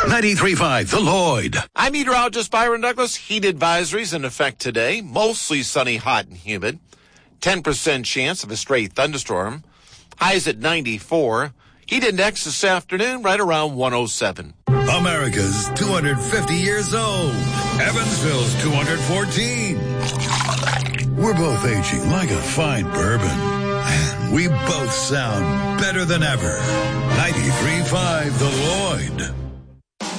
93.5 The Lloyd. I'm meteorologist Byron Douglas. Heat advisories in effect today. Mostly sunny, hot, and humid. 10% chance of a stray thunderstorm. Highs at 94. Heat index this afternoon right around 107. America's 250 years old. Evansville's 214. We're both aging like a fine bourbon. And we both sound better than ever. 93.5 The Lloyd.